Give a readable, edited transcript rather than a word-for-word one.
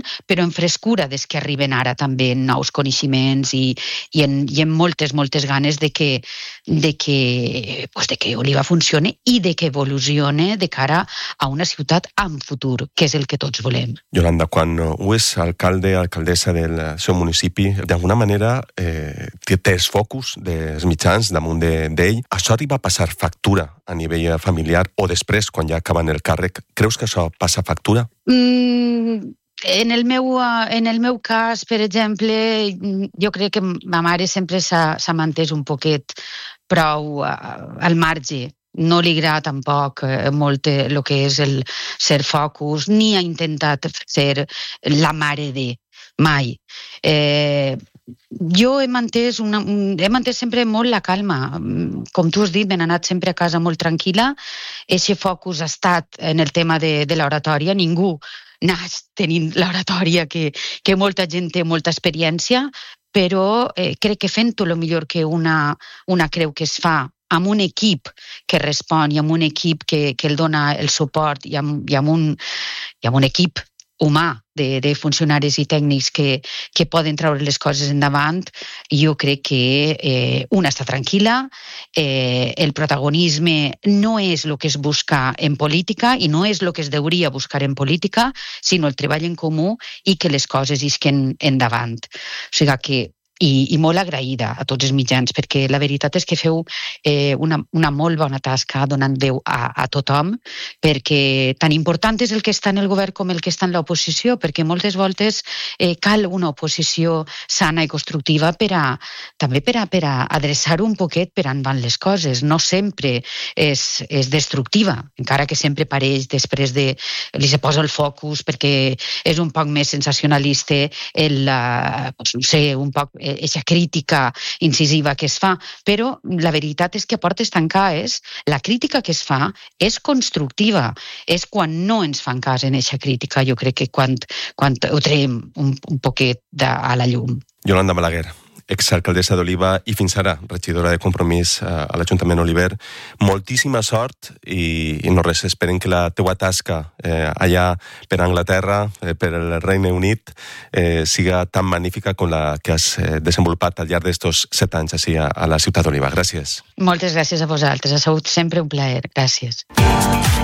però en frescura des que arriben ara també en nous coneixements i en moltes ganes de que Oliva funcione i de que evolucione de cara a una ciutat amb futur, que és el que tots volem. Yolanda, quan ho és alcaldessa del seu municipi, d'alguna manera té els focus dels mitjans damunt d'ell. Això arriba a passar factura a nivell familiar o després, quan ja acaben el càrrec? Creus que això passa factura? En el meu cas, per exemple, jo crec que ma mare sempre s'ha mantès un poquet prou al marge. No li agrada tampoc molt el que és el ser focus, ni ha intentat ser la mare de mai. Jo he mantès sempre molt la calma. Com tu has dit, m'he anat sempre a casa molt tranquil·la. Eixe focus ha estat en el tema de l'oratòria. Ningú naix tenint l'oratòria, que molta gent té molta experiència, però crec que fent-ho el millor que una creu que es fa amb un equip que respon i amb un equip que el dona el suport i amb un equip humà de funcionaris i tècnics que poden treure les coses endavant. Jo crec que una està tranquil·la, el protagonisme no és el que es busca en política i no és el que es deuria buscar en política, sinó el treball en comú i que les coses isquen endavant. O sigui que i molt agraïda a tots els mitjans, perquè la veritat és que feu una molt bona tasca donant veu a tothom, perquè tan important és el que està en el govern com el que està en l'oposició, perquè moltes voltes cal una oposició sana i constructiva també per a adreçar un poquet per endavant les coses. No sempre és destructiva, encara que sempre pareix després li se posa el focus perquè és un poc més sensacionalista un poc aquesta crítica incisiva que es fa, però la veritat és que a portes tancades la crítica que es fa és constructiva, és quan no ens fan cas en aquesta crítica, jo crec que quan ho traiem un poquet a la llum. Yolanda Balaguer, exalcaldessa d'Oliva i fins ara regidora de Compromís a l'Ajuntament Oliver, moltíssima sort i no res, esperem que la teua tasca allà per Anglaterra, per el Regne Unit, siga tan magnífica com la que has desenvolupat al llarg d'estos 7 anys així a la ciutat d'Oliva. Gràcies. Moltes gràcies a vosaltres, ha sigut sempre un plaer. Gràcies.